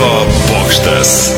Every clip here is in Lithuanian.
Proto bokštas.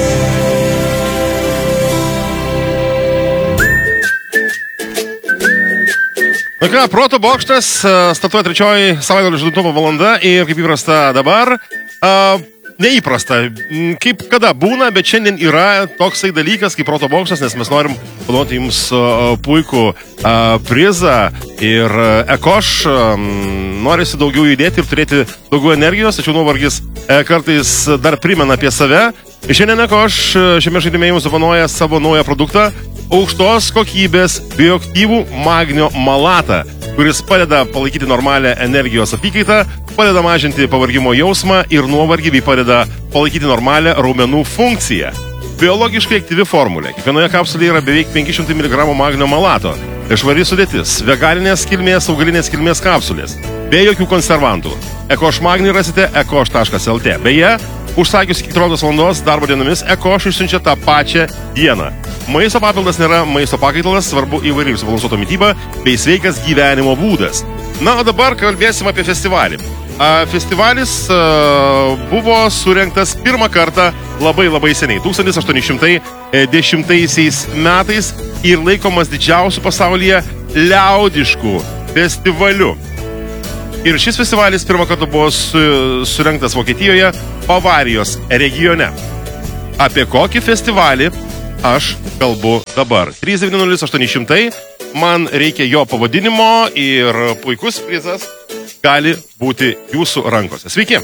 Na ką, Proto bokštas, startuoja trečioji savaitgalio žadintuvo valanda ir kaip įprasta dabar, neįprasta, kaip kada būna, bet šiandien yra toksai dalykas kaip Proto bokštas, nes mes norim padoti jums puikų prizą ir Ekoš norisi daugiau judėti ir turėti daugiau energijos, tačiau nuovargis kartais dar primena apie save. Ir šiandien Ekoš šiame žaidime jums dovanoja savo naują produktą, aukštos kokybės bioaktyvų magnio malatą, kuris padeda palaikyti normalią energijos apykaitą, padeda mažinti pavargimo jausmą ir nuovargį, bei padeda palaikyti normalią raumenų funkciją. Biologiškai aktyvi formulė. Kiekvienoje kapsulėje yra beveik 500 mg magnio malato. Švari sudėtis, veganinės kilmės, augalinės kilmės kapsulės, be jokių konservantų. Ekoš magnį rasite ekoš.lt. Beje, užsakius iki 14 valandos darbo dienomis Ekoš išsiunčia tą pačią dieną. Maisto papildas nėra maisto pakaitalas, svarbu įvairiai subalansuota mityba bei sveikas gyvenimo būdas. Na, o dabar kalbėsim apie festivalį. Festivalis buvo surengtas pirmą kartą labai seniai, 1810 metais ir laikomas didžiausiu pasaulyje liaudiškų festivaliu. Ir šis festivalis pirmą kartą buvo surengtas Vokietijoje, Bavarijos regione. Apie kokį festivalį aš kalbu dabar. 390-800, man reikia jo pavadinimo ir puikus prizas gali būti jūsų rankose. Sveiki.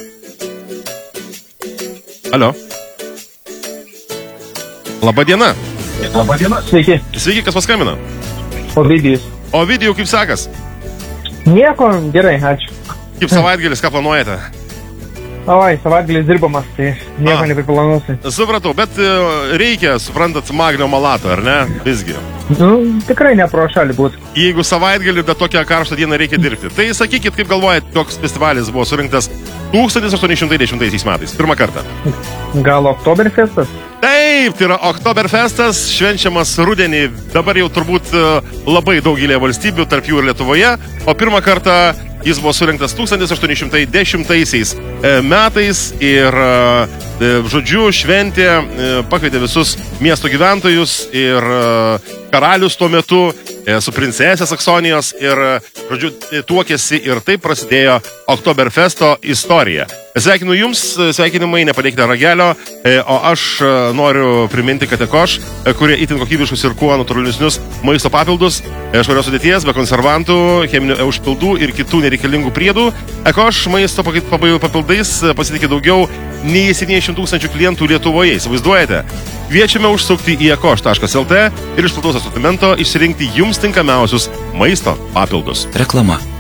Alio. Labą dieną. Labą dieną. Sveiki. Sveiki, kas paskambina? Ovidijus. Ovidijau, kaip sekas? Nieko, gerai, ačiū. Kaip savaitgalis, ką planuojate? Oi, savaitgalis dirbamas, tai nieko nepriplanuosi. Supratau, bet reikia, suprantat, magnio malato, ar ne? Visgi. Tikrai ne pro šalį būtų. Jeigu savaitgalį, bet tokią karštą dieną reikia dirbti. Tai sakykit, kaip galvojat, toks festivalis buvo surinktas 1810 metais, pirmą kartą. Gal Oktoberfestas? Taip, tai yra Oktoberfestas, švenčiamas rudenį, dabar jau turbūt labai daugelėje valstybių, tarp jų ir Lietuvoje, o pirmą kartą jis buvo surinktas 1810 metais ir, žodžiu, šventė, pakvietė visus miesto gyventojus ir karalius tuo metu su princesė Saksonijos ir, žodžiu, tuokėsi ir taip prasidėjo Oktoberfesto istorija. Sveikinu jums, sveikinimai, nepadėkite ragelio, o aš noriu priminti, kad Ekoš, kurie itin kokybiškus ir kuo natūralesnius maisto papildus, švarios sudėties, be konservantų, cheminių užpildų ir kitų nereikalingų priedų. Ekoš maisto papildais pasitikė daugiau nei 700 000 klientų Lietuvoje. Įsivaizduojate? Kviečiame užsukti į ekoš.lt ir iš plataus asortimento išsirinkti jums tinkamiausius maisto papildus. Reklama.